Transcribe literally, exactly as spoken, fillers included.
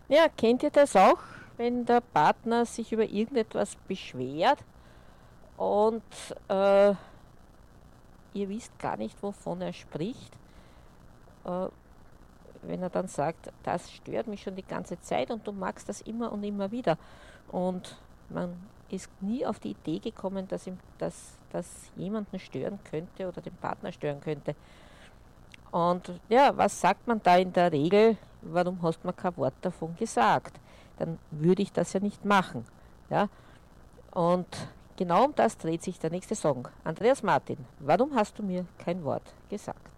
Ja, kennt ihr das auch, wenn der Partner sich über irgendetwas beschwert und äh, ihr wisst gar nicht, wovon er spricht? Äh, Wenn er dann sagt, das stört mich schon die ganze Zeit und du magst das immer und immer wieder. Und man ist nie auf die Idee gekommen, dass ihm das, das jemanden stören könnte oder den Partner stören könnte. Und ja, was sagt man da in der Regel? Warum hast du mir kein Wort davon gesagt? Dann würde ich das ja nicht machen. Ja? Und genau um das dreht sich der nächste Song. Andreas Martin, warum hast du mir kein Wort gesagt?